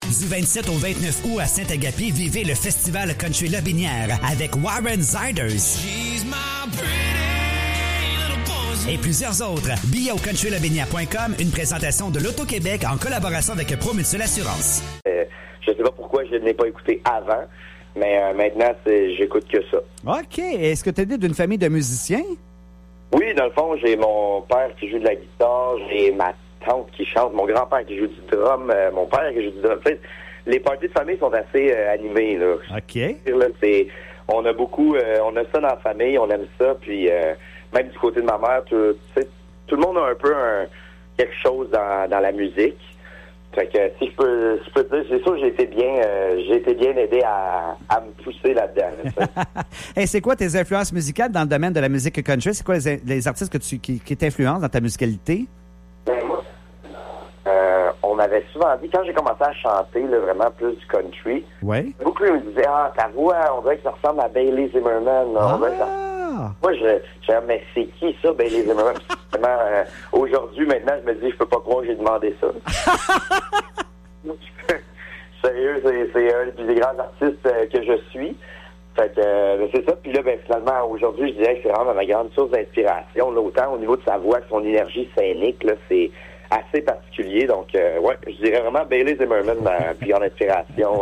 Du 27 au 29 août à Saint-Agapi, vivez le Festival Country Lobinière avec Warren Ziders et plusieurs autres. Billets au countrylobinière.com, une présentation de l'Auto-Québec en collaboration avec Promutuelle Assurance. Je sais pas pourquoi je ne l'ai pas écouté avant, mais maintenant, j'écoute que ça. OK. Est-ce que tu es né d'une famille de musiciens? Oui, dans le fond, j'ai mon père qui joue de la guitare, j'ai ma tante qui chante, mon grand-père qui joue du drum, mon père qui joue du drum. Les parties de famille sont assez animées, là. OK. Là, on a beaucoup, on a ça dans la famille, on aime ça, puis même du côté de ma mère, tout le monde a un peu quelque chose dans la musique. Fait que si je peux dire, c'est sûr, j'ai été bien aidé à me pousser là-dedans. Hey, c'est quoi tes influences musicales dans le domaine de la musique country? C'est quoi les artistes qui t'influencent dans ta musicalité? Ben, moi, on m'avait souvent dit, quand j'ai commencé à chanter, là, vraiment plus du country, beaucoup me disaient, ta voix, on dirait que ça ressemble à Bailey Zimmerman. Moi, mais c'est qui ça, Bailey Zimmerman? Aujourd'hui, maintenant, je me dis, je peux pas croire que j'ai demandé ça. Sérieux, c'est un des grands artistes que je suis. Fait que c'est ça. Puis là, finalement, aujourd'hui, je dirais que c'est vraiment ma grande source d'inspiration. Là, autant au niveau de sa voix que son énergie scénique, là, c'est assez particulier. Donc, je dirais vraiment Bailey Zimmerman, ma plus grande inspiration.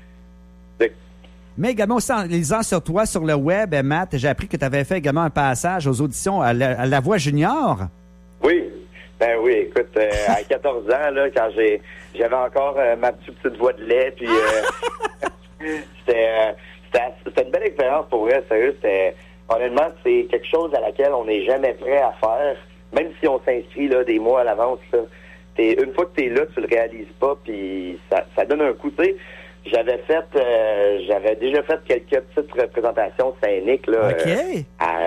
Mais également aussi, en lisant sur toi sur le web, Matt, j'ai appris que tu avais fait également un passage aux auditions à la Voix Junior. Oui. Ben oui, écoute, à 14 ans, là, quand j'avais encore ma petite voix de lait, puis c'était une belle expérience pour vrai, sérieux. Honnêtement, c'est quelque chose à laquelle on n'est jamais prêt à faire, même si on s'inscrit là des mois à l'avance. Là, une fois que tu es là, tu le réalises pas, puis ça donne un coup, tu sais. J'avais déjà fait quelques petites représentations scéniques, là. OK.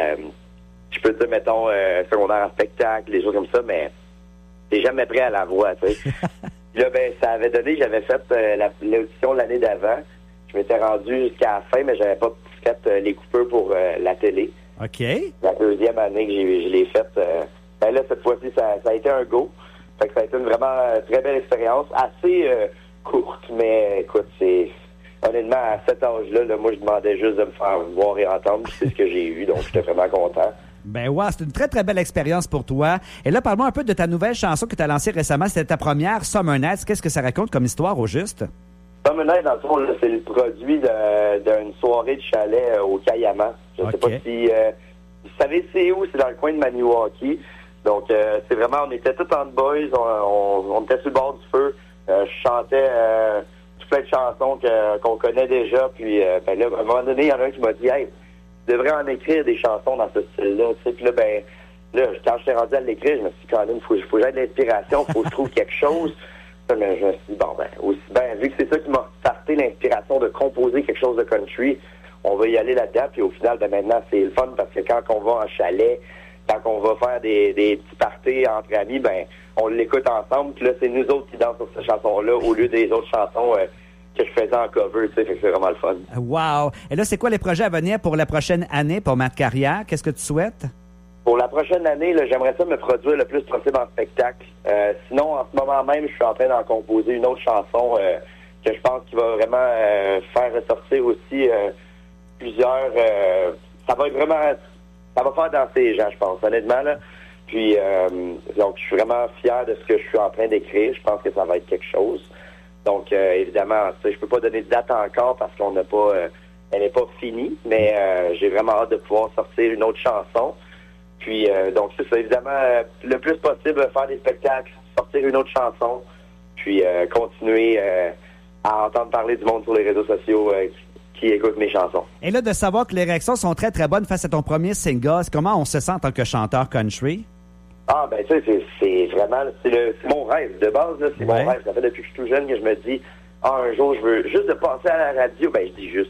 Je peux dire, mettons, secondaire en spectacle, des choses comme ça, mais t'es jamais prêt à la voix, tu sais. Puis là, ça avait donné, j'avais fait l'audition l'année d'avant. Je m'étais rendu jusqu'à la fin, mais j'avais pas fait les coupeurs pour la télé. OK. La deuxième année que je l'ai faite, là, cette fois-ci, ça a été un go. Fait que ça a été une vraiment très belle expérience, assez courte, mais écoute, honnêtement, à cet âge-là, moi, je demandais juste de me faire voir et entendre, puis c'est ce que j'ai eu, donc j'étais vraiment content. Ben ouais, c'est une très, très belle expérience pour toi. Et là, parle-moi un peu de ta nouvelle chanson que tu as lancée récemment. C'était ta première, Summer Nights. Qu'est-ce que ça raconte comme histoire, au juste? Summer Nights, dans le fond, là, c'est le produit d'une soirée de chalet au Cayama. Je sais pas si... vous savez, c'est où? C'est dans le coin de Maniwaki. Donc, c'est vraiment... On était tous en boys. On était sur le bord du feu. Je chantais tout plein de chansons qu'on connaît déjà. Puis, là, à un moment donné, il y en a un qui m'a dit « Hey, tu devrais en écrire des chansons dans ce style-là. » Tu sais, puis là, quand je suis rendu à l'écrire, je me suis dit « Quand même, faut que j'aie de l'inspiration, faut que je trouve quelque chose. » Mais je me suis dit, aussi bien, vu que c'est ça qui m'a starté l'inspiration de composer quelque chose de country, on va y aller là-dedans. Puis au final, maintenant, c'est le fun parce que quand on va en chalet, quand on va faire des petits parties entre amis, on l'écoute ensemble. Puis là, c'est nous autres qui dansent sur cette chanson-là au lieu des autres chansons que je faisais en cover. Tu sais, fait que c'est vraiment le fun. Wow! Et là, c'est quoi les projets à venir pour la prochaine année pour Matt Carrière? Qu'est-ce que tu souhaites? Pour la prochaine année, là, j'aimerais ça me produire le plus possible en spectacle. Sinon, en ce moment même, je suis en train d'en composer une autre chanson que je pense qui va vraiment faire ressortir aussi plusieurs... ça va être vraiment... Ça va faire danser les gens, je pense, honnêtement. Là. Puis, donc, je suis vraiment fier de ce que je suis en train d'écrire. Je pense que ça va être quelque chose. Donc, évidemment, je peux pas donner de date encore parce qu'on n'a pas... elle n'est pas finie, mais j'ai vraiment hâte de pouvoir sortir une autre chanson. Puis, donc, c'est ça, évidemment, le plus possible, faire des spectacles, sortir une autre chanson, puis continuer à entendre parler du monde sur les réseaux sociaux qui écoutent mes chansons. Et là, de savoir que les réactions sont très, très bonnes face à ton premier single, comment on se sent en tant que chanteur country? Ah, ben, tu sais, c'est vraiment, c'est mon rêve. De base, là, c'est mon rêve. Ça fait depuis que je suis tout jeune que je me dis, un jour, je veux juste de passer à la radio. Ben, je dis juste.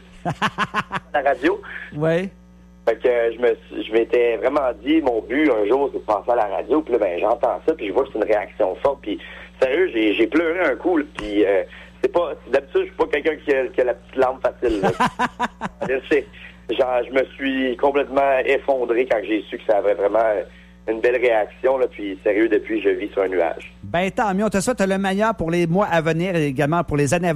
À la radio. Oui. Fait que je m'étais vraiment dit, mon but un jour, c'est de passer à la radio. Puis là, j'entends ça, puis je vois que c'est une réaction forte. Puis sérieux, j'ai pleuré un coup. Puis d'habitude, je suis pas quelqu'un qui a la petite larme facile. Je me suis complètement effondré quand j'ai su que ça avait vraiment une belle réaction. Là, puis sérieux, depuis, je vis sur un nuage. Ben tant mieux. On te souhaite le meilleur pour les mois à venir et également pour les années à venir.